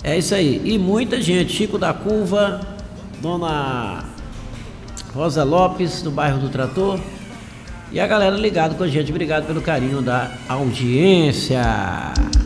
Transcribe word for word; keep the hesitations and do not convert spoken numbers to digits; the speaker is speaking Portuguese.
É isso aí. E muita gente, Chico da Curva, Dona Rosa Lopes, do bairro do Trator. E a galera ligada com a gente. Obrigado pelo carinho da audiência.